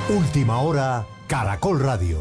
Última hora, Caracol Radio.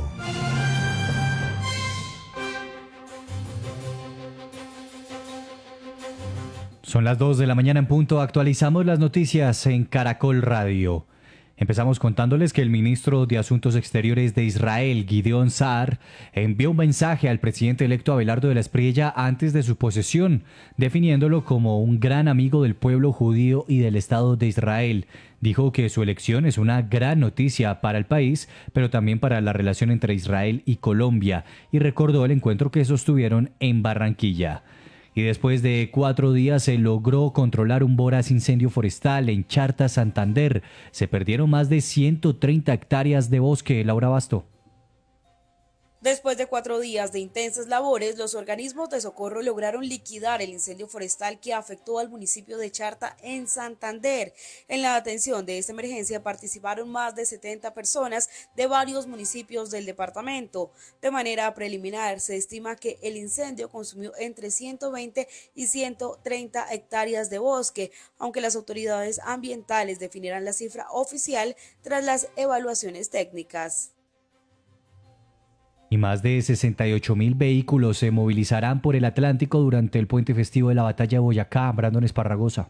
Son las 2 de la mañana en punto. Actualizamos las noticias en Caracol Radio. Empezamos contándoles que el ministro de Asuntos Exteriores de Israel, Gideon Saar, envió un mensaje al presidente electo Abelardo de la Espriella antes de su posesión, definiéndolo como un gran amigo del pueblo judío y del Estado de Israel. Dijo que su elección es una gran noticia para el país, pero también para la relación entre Israel y Colombia, y recordó el encuentro que sostuvieron en Barranquilla. Y después de 4 días se logró controlar un voraz incendio forestal en Charta, Santander. Se perdieron más de 130 hectáreas de bosque. Laura Basto. Después de 4 días de intensas labores, los organismos de socorro lograron liquidar el incendio forestal que afectó al municipio de Charta en Santander. En la atención de esta emergencia participaron más de 70 personas de varios municipios del departamento. De manera preliminar, se estima que el incendio consumió entre 120 y 130 hectáreas de bosque, aunque las autoridades ambientales definirán la cifra oficial tras las evaluaciones técnicas. Y más de 68.000 vehículos se movilizarán por el Atlántico durante el puente festivo de la Batalla de Boyacá. Brandon Esparragosa.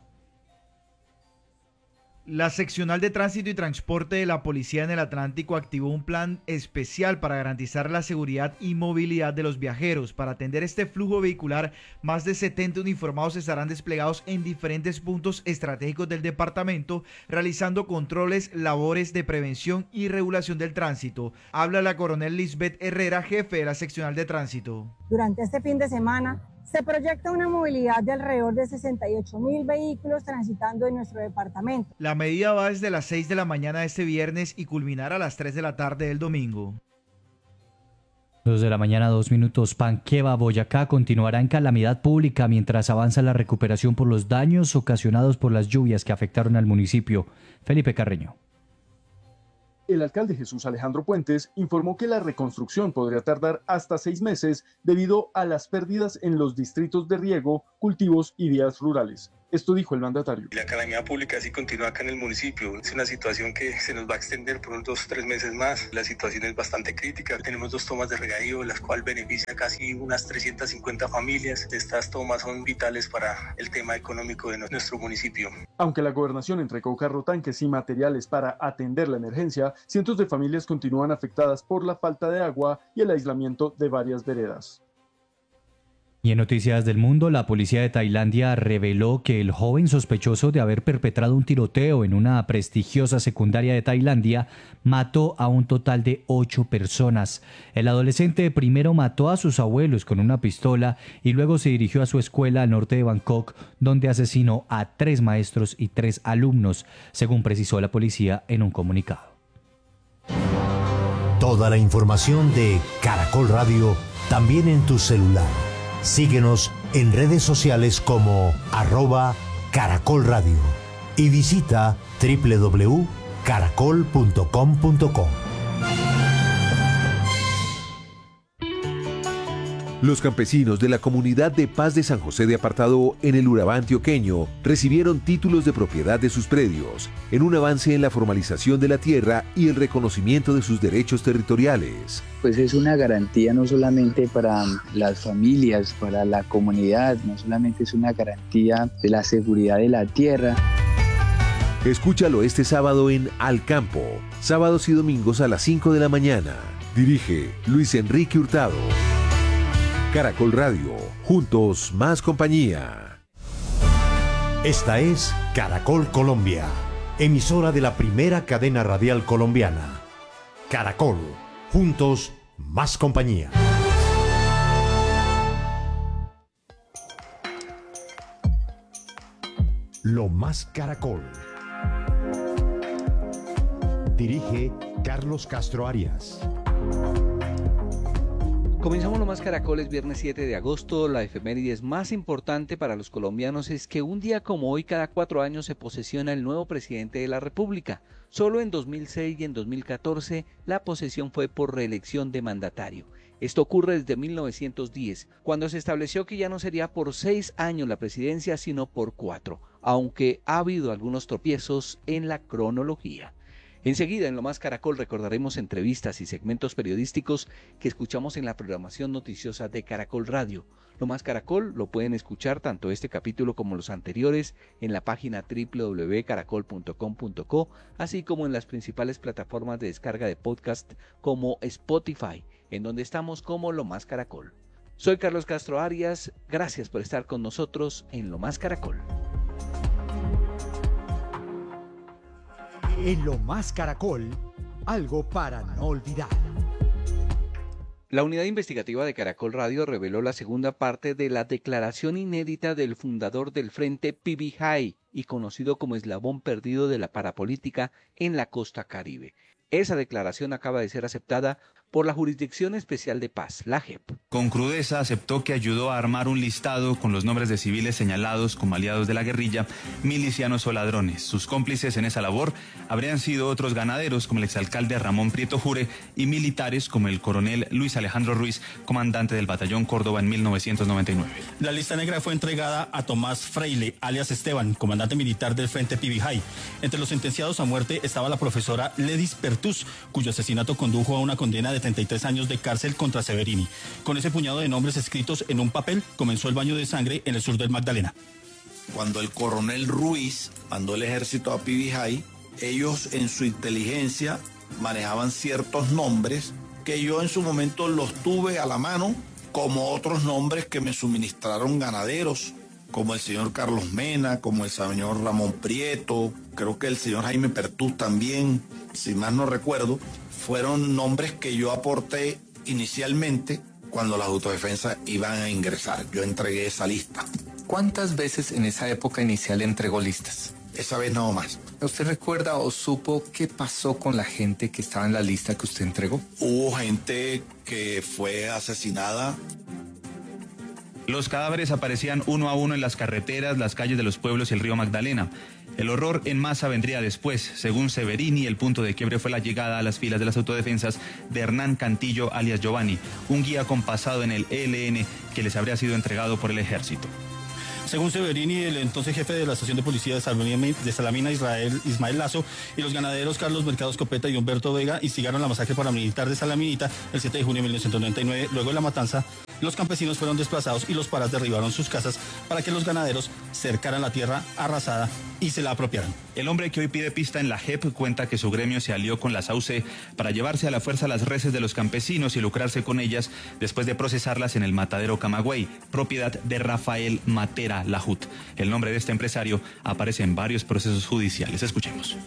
La seccional de tránsito y transporte de la Policía en el Atlántico activó un plan especial para garantizar la seguridad y movilidad de los viajeros. Para atender este flujo vehicular, más de 70 uniformados estarán desplegados en diferentes puntos estratégicos del departamento, realizando controles, labores de prevención y regulación del tránsito. Habla la coronel Lisbeth Herrera, jefe de la seccional de tránsito. Durante este fin de semana se proyecta una movilidad de alrededor de 68.000 vehículos transitando en nuestro departamento. La medida va desde las 6 de la mañana de este viernes y culminará a las 3 de la tarde del domingo. 2 de la mañana, 2 minutos. Panqueva, Boyacá continuará en calamidad pública mientras avanza la recuperación por los daños ocasionados por las lluvias que afectaron al municipio. Felipe Carreño. El alcalde Jesús Alejandro Puentes informó que la reconstrucción podría tardar hasta 6 meses debido a las pérdidas en los distritos de riego, cultivos y vías rurales. Esto dijo el mandatario. La calamidad pública sí continúa acá en el municipio. Es una situación que se nos va a extender por unos 2 o 3 meses más. La situación es bastante crítica. Tenemos 2 tomas de regadío, las cuales benefician casi unas 350 familias. Estas tomas son vitales para el tema económico de nuestro municipio. Aunque la gobernación entregó carro tanques y materiales para atender la emergencia, cientos de familias continúan afectadas por la falta de agua y el aislamiento de varias veredas. Y en noticias del mundo, la policía de Tailandia reveló que el joven sospechoso de haber perpetrado un tiroteo en una prestigiosa secundaria de Tailandia mató a un total de 8 personas. El adolescente primero mató a sus abuelos con una pistola y luego se dirigió a su escuela al norte de Bangkok, donde asesinó a 3 maestros y 3 alumnos, según precisó la policía en un comunicado. Toda la información de Caracol Radio también en tu celular. Síguenos en redes sociales como @Caracol Radio y visita www.caracol.com.co. Los campesinos de la comunidad de Paz de San José de Apartado en el Urabá antioqueño recibieron títulos de propiedad de sus predios, en un avance en la formalización de la tierra y el reconocimiento de sus derechos territoriales. Pues es una garantía no solamente para las familias, para la comunidad, no solamente es una garantía de la seguridad de la tierra. Escúchalo este sábado en Al Campo, sábados y domingos a las 5 de la mañana. Dirige Luis Enrique Hurtado. Caracol Radio, juntos más compañía. Esta es Caracol Colombia, emisora de la primera cadena radial colombiana. Caracol, juntos más compañía. Lo más Caracol. Dirige Carlos Castro Arias. Comenzamos Lo Más Caracoles, viernes 7 de agosto. La efeméride más importante para los colombianos es que un día como hoy, cada 4 años, se posesiona el nuevo presidente de la República. Solo en 2006 y en 2014 la posesión fue por reelección de mandatario. Esto ocurre desde 1910, cuando se estableció que ya no sería por 6 años la presidencia, sino por 4, aunque ha habido algunos tropiezos en la cronología. Enseguida, en Lo Más Caracol, recordaremos entrevistas y segmentos periodísticos que escuchamos en la programación noticiosa de Caracol Radio. Lo Más Caracol lo pueden escuchar tanto este capítulo como los anteriores en la página www.caracol.com.co, así como en las principales plataformas de descarga de podcast como Spotify, en donde estamos como Lo Más Caracol. Soy Carlos Castro Arias, gracias por estar con nosotros en Lo Más Caracol. En Lo Más Caracol, algo para no olvidar. La unidad investigativa de Caracol Radio reveló la segunda parte de la declaración inédita del fundador del Frente PBJ y conocido como eslabón perdido de la parapolítica en la costa caribe. Esa declaración acaba de ser aceptada por la Jurisdicción Especial de Paz, la JEP. Con crudeza aceptó que ayudó a armar un listado con los nombres de civiles señalados como aliados de la guerrilla, milicianos o ladrones. Sus cómplices en esa labor habrían sido otros ganaderos como el exalcalde Ramón Prieto Jure y militares como el coronel Luis Alejandro Ruiz, comandante del batallón Córdoba en 1999. La lista negra fue entregada a Tomás Freile, alias Esteban, comandante militar del Frente PBJ. Entre los sentenciados a muerte estaba la profesora Ledis Pertus, cuyo asesinato condujo a una condena de 33 años de cárcel contra Severini. Con ese puñado de nombres escritos en un papel, comenzó el baño de sangre en el sur del Magdalena. Cuando el coronel Ruiz mandó el ejército a PBJ, ellos en su inteligencia manejaban ciertos nombres que yo en su momento los tuve a la mano, como otros nombres que me suministraron ganaderos, como el señor Carlos Mena, como el señor Ramón Prieto, creo que el señor Jaime Pertús también, si más no recuerdo. Fueron nombres que yo aporté inicialmente cuando las autodefensas iban a ingresar. Yo entregué esa lista. ¿Cuántas veces en esa época inicial entregó listas? Esa vez nada más. ¿Usted recuerda o supo qué pasó con la gente que estaba en la lista que usted entregó? Hubo gente que fue asesinada. Los cadáveres aparecían uno a uno en las carreteras, las calles de los pueblos y el río Magdalena. El horror en masa vendría después. Según Severini, el punto de quiebre fue la llegada a las filas de las autodefensas de Hernán Cantillo, alias Giovanni, un guía compasado en el ELN que les habría sido entregado por el ejército. Según Severini, el entonces jefe de la estación de policía de Salamina, Ismael Lazo, y los ganaderos Carlos Mercado Escopeta y Humberto Vega instigaron la masacre paramilitar de Salaminita el 7 de junio de 1999. Luego de la matanza, los campesinos fueron desplazados y los paras derribaron sus casas para que los ganaderos cercaran la tierra arrasada y se la apropiaran. El hombre que hoy pide pista en la JEP cuenta que su gremio se alió con la SAUCE para llevarse a la fuerza las reses de los campesinos y lucrarse con ellas después de procesarlas en el matadero Camagüey, propiedad de Rafael Matera Lajut. El nombre de este empresario aparece en varios procesos judiciales. Escuchemos.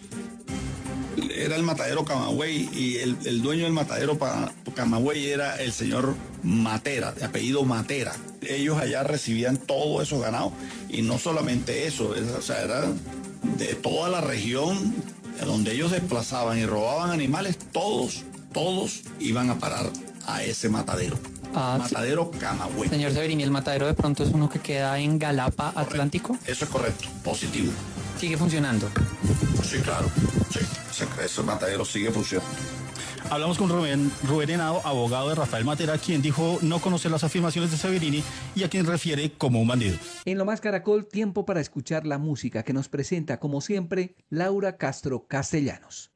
Era el matadero Camagüey y el dueño del matadero Camagüey era el señor Matera, de apellido Matera. Ellos allá recibían todo eso ganado y no solamente eso, o sea, era de toda la región donde ellos desplazaban y robaban animales, todos iban a parar a ese matadero. Matadero Camagüey. Señor Severini, ¿el matadero de pronto es uno que queda en Galapa, correcto. Atlántico? Eso es correcto, positivo. ¿Sigue funcionando? Sí, claro, sí, ese matadero sigue funcionando. Hablamos con Rubén Henao, abogado de Rafael Matera, quien dijo no conocer las afirmaciones de Severini y a quien refiere como un bandido. En Lo Más Caracol, tiempo para escuchar la música que nos presenta, como siempre, Laura Castro Castellanos.